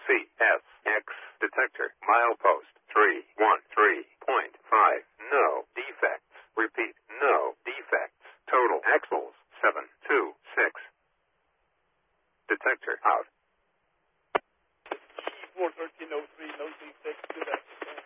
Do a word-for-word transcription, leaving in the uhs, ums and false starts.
C S X detector. Milepost three one three point five. No defects. Repeat, no defects. Total axles seven two six. Detector out. four thirteen oh three, no defects, good.